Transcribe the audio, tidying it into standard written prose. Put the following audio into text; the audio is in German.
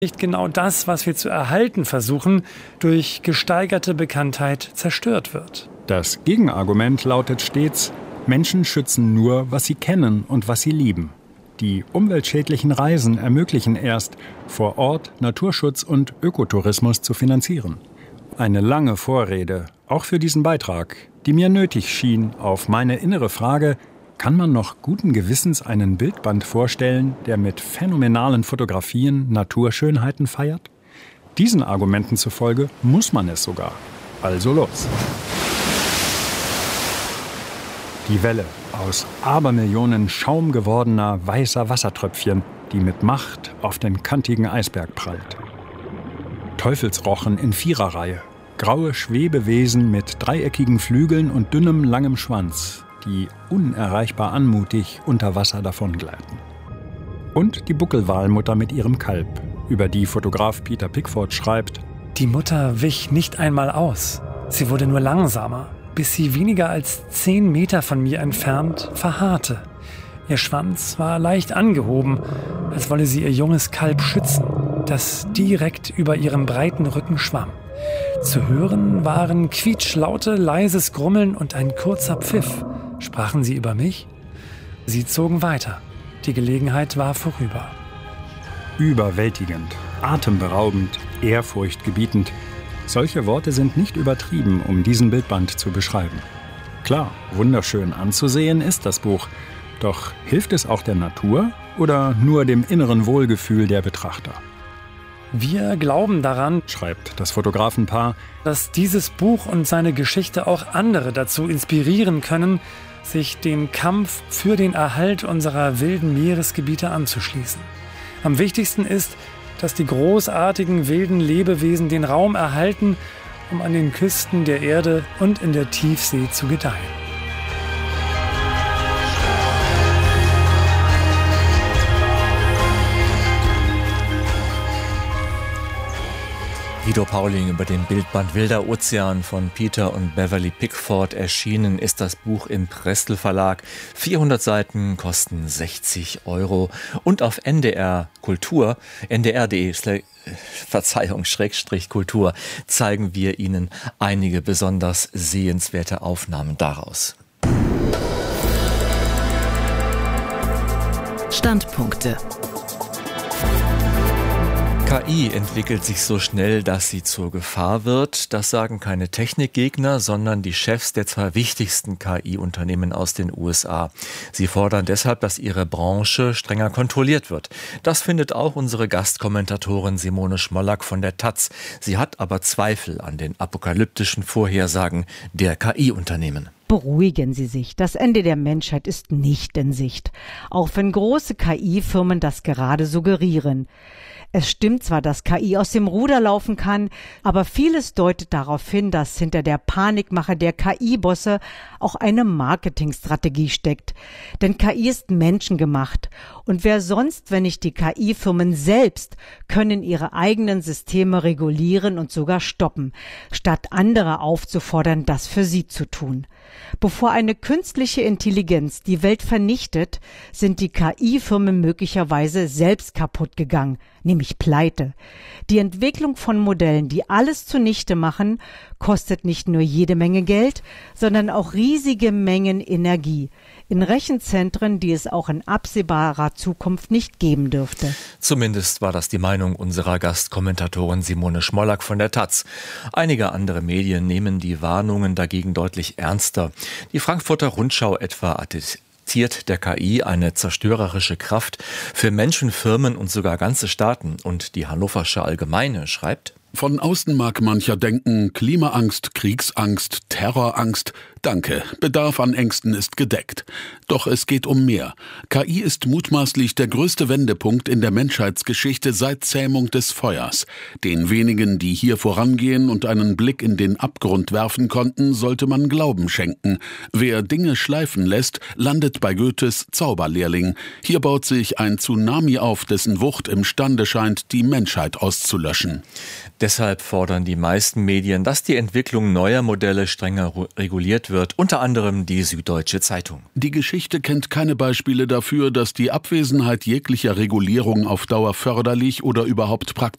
nicht genau das, was wir zu erhalten versuchen, durch gesteigerte Bekanntheit zerstört wird. Das Gegenargument lautet stets: Menschen schützen nur, was sie kennen und was sie lieben. Die umweltschädlichen Reisen ermöglichen erst, vor Ort Naturschutz und Ökotourismus zu finanzieren. Eine lange Vorrede, auch für diesen Beitrag, die mir nötig schien auf meine innere Frage: Kann man noch guten Gewissens einen Bildband vorstellen, der mit phänomenalen Fotografien Naturschönheiten feiert? Diesen Argumenten zufolge muss man es sogar. Also los! Die Welle aus Abermillionen schaumgewordener weißer Wassertröpfchen, die mit Macht auf den kantigen Eisberg prallt. Teufelsrochen in Viererreihe, graue Schwebewesen mit dreieckigen Flügeln und dünnem, langem Schwanz, die unerreichbar anmutig unter Wasser davongleiten. Und die Buckelwalmutter mit ihrem Kalb, über die Fotograf Peter Pickford schreibt: Die Mutter wich nicht einmal aus. Sie wurde nur langsamer, bis sie weniger als 10 Meter von mir entfernt verharrte. Ihr Schwanz war leicht angehoben, als wolle sie ihr junges Kalb schützen, das direkt über ihrem breiten Rücken schwamm. Zu hören waren quietschlaute, leises Grummeln und ein kurzer Pfiff. Sprachen sie über mich? Sie zogen weiter. Die Gelegenheit war vorüber. Überwältigend, atemberaubend, ehrfurchtgebietend. Solche Worte sind nicht übertrieben, um diesen Bildband zu beschreiben. Klar, wunderschön anzusehen ist das Buch. Doch hilft es auch der Natur oder nur dem inneren Wohlgefühl der Betrachter? Wir glauben daran, schreibt das Fotografenpaar, dass dieses Buch und seine Geschichte auch andere dazu inspirieren können, sich dem Kampf für den Erhalt unserer wilden Meeresgebiete anzuschließen. Am wichtigsten ist, dass die großartigen wilden Lebewesen den Raum erhalten, um an den Küsten der Erde und in der Tiefsee zu gedeihen. Guido Pauling über den Bildband Wilder Ozean von Peter und Beverly Pickford. Erschienen ist das Buch im Prestel Verlag. 400 Seiten kosten 60 €. Und auf NDR Kultur, ndr.de /Kultur, zeigen wir Ihnen einige besonders sehenswerte Aufnahmen daraus. Standpunkte. KI entwickelt sich so schnell, dass sie zur Gefahr wird. Das sagen keine Technikgegner, sondern die Chefs der 2 wichtigsten KI-Unternehmen aus den USA. Sie fordern deshalb, dass ihre Branche strenger kontrolliert wird. Das findet auch unsere Gastkommentatorin Simone Schmollack von der Taz. Sie hat aber Zweifel an den apokalyptischen Vorhersagen der KI-Unternehmen. Beruhigen Sie sich, das Ende der Menschheit ist nicht in Sicht, auch wenn große KI-Firmen das gerade suggerieren. Es stimmt zwar, dass KI aus dem Ruder laufen kann, aber vieles deutet darauf hin, dass hinter der Panikmache der KI-Bosse auch eine Marketingstrategie steckt. Denn KI ist menschengemacht. Und wer sonst, wenn nicht die KI-Firmen selbst, können ihre eigenen Systeme regulieren und sogar stoppen, statt andere aufzufordern, das für sie zu tun. Bevor eine künstliche Intelligenz die Welt vernichtet, sind die KI-Firmen möglicherweise selbst kaputt gegangen, nämlich pleite. Die Entwicklung von Modellen, die alles zunichte machen, kostet nicht nur jede Menge Geld, sondern auch riesige Mengen Energie. In Rechenzentren, die es auch in absehbarer Zukunft nicht geben dürfte. Zumindest war das die Meinung unserer Gastkommentatorin Simone Schmollack von der Taz. Einige andere Medien nehmen die Warnungen dagegen deutlich ernster. Die Frankfurter Rundschau etwa attestiert der KI eine zerstörerische Kraft für Menschen, Firmen und sogar ganze Staaten. Und die Hannoversche Allgemeine schreibt: Von außen mag mancher denken, Klimaangst, Kriegsangst, Terrorangst. Danke, Bedarf an Ängsten ist gedeckt. Doch es geht um mehr. KI ist mutmaßlich der größte Wendepunkt in der Menschheitsgeschichte seit Zähmung des Feuers. Den wenigen, die hier vorangehen und einen Blick in den Abgrund werfen konnten, sollte man Glauben schenken. Wer Dinge schleifen lässt, landet bei Goethes Zauberlehrling. Hier baut sich ein Tsunami auf, dessen Wucht imstande scheint, die Menschheit auszulöschen. Deshalb fordern die meisten Medien, dass die Entwicklung neuer Modelle strenger reguliert wird, unter anderem die Süddeutsche Zeitung. Die Geschichte kennt keine Beispiele dafür, dass die Abwesenheit jeglicher Regulierung auf Dauer förderlich oder überhaupt praktisch